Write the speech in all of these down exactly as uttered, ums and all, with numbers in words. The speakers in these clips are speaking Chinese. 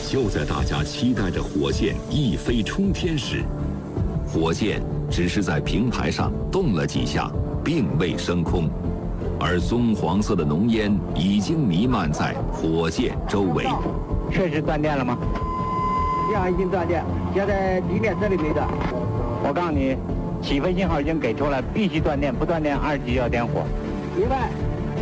就在大家期待着火箭一飞冲天时，火箭只是在平台上动了几下，并未升空，而棕黄色的浓烟已经弥漫在火箭周围。 确实断电了吗？ 这样已经断电，现在地面这里没断。 我告诉你，起飞信号已经给出了，必须断电，不断电二级要点火。 明白。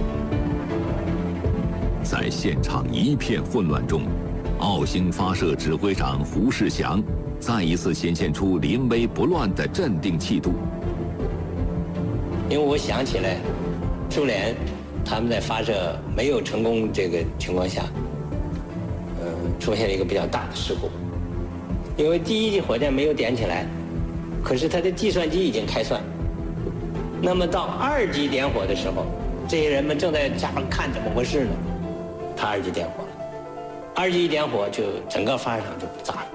在现场一片混乱中，澳星发射指挥长胡世祥再一次显现出临危不乱的镇定气度。 因为我想起来，苏联他们在发射没有成功这个情况下，呃，出现了一个比较大的事故。因为第一级火箭没有点起来，可是它的计算机已经开算。那么到二级点火的时候，这些人们正在下面看怎么回事呢？他二级点火了，二级一点火就整个发射场就炸了。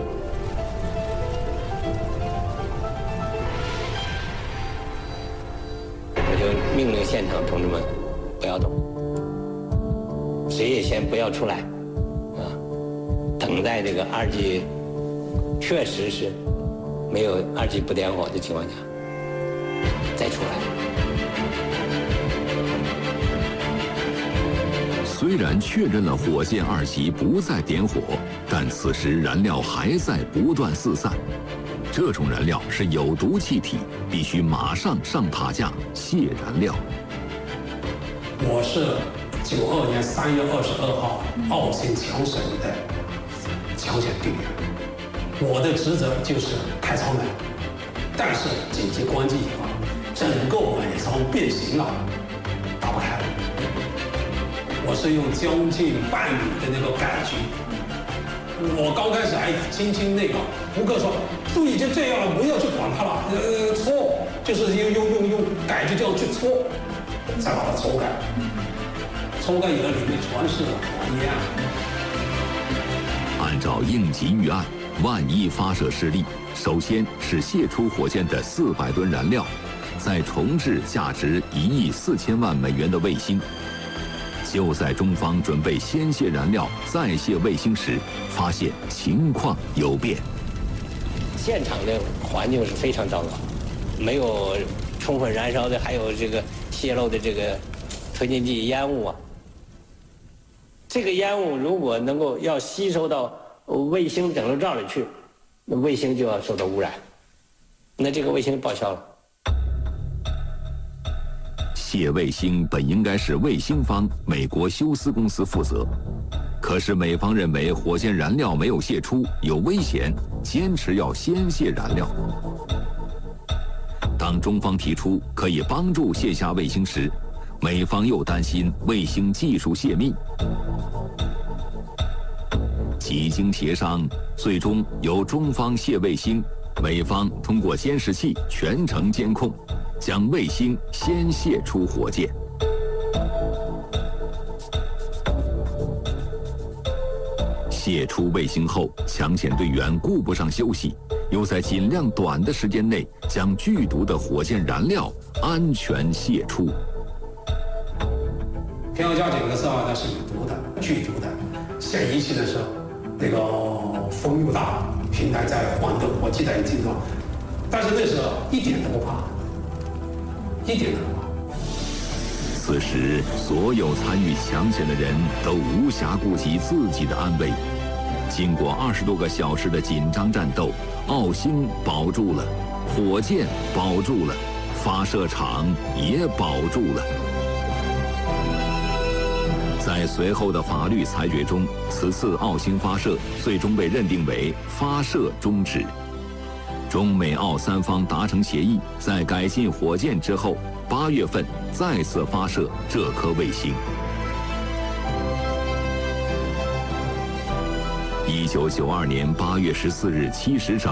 我就命令现场同志们不要动，谁也先不要出来，啊，等待这个二级确实是没有二级不点火的情况下再出来。 虽然确认了火箭二级不再点火，但此时燃料还在不断四散。这种燃料是有毒气体，必须马上上塔架卸燃料。 我是九二年三月二十二号澳星强省的抢险队员，我的职责就是开舱门，但是紧急关机以后，整个尾舱变形了，打不开了。我是用将近半米的那个杆局，我刚开始还轻轻那个，胡克说都已经这样了，不要去管它了，呃，搓，就是用用用用杆局这样去搓，再把它抽开，抽开以后里面全是火焰。 按照应急预案，万一发射失利，首先是泄出火箭的四百吨燃料，再重置价值一亿四千万美元的卫星。就在中方准备先卸燃料再卸卫星时，发现情况有变。 现场的环境是非常糟糕，没有充分燃烧的，还有这个泄漏的这个推进剂烟雾啊。这个烟雾如果能够要吸收到卫星整流罩里去，那卫星就要受到污染，那这个卫星报销了。 卸卫星本应该是卫星方美国休斯公司负责，可是美方认为火箭燃料没有泄出，有危险，坚持要先卸燃料。当中方提出可以帮助卸下卫星时，美方又担心卫星技术泄密。几经协商，最终由中方卸卫星，美方通过监视器全程监控，将卫星先卸出火箭。卸出卫星后，抢险队员顾不上休息，又在尽量短的时间内将剧毒的火箭燃料安全卸出。 天要加井的时候，它是有毒的，剧毒的。卸仪器的时候，那个风又大，平台在晃动，我记得很清楚。但是那时候一点都不怕，一点都不怕。 此时，所有参与抢险的人都无暇顾及自己的安危。经过二十多个小时的紧张战斗，澳星保住了，火箭保住了，发射场也保住了。在随后的法律裁决中，此次澳星发射最终被认定为发射终止。中美澳三方达成协议，在改进火箭之后，八月份再次发射这颗卫星。一九九二年八月十四日七时整，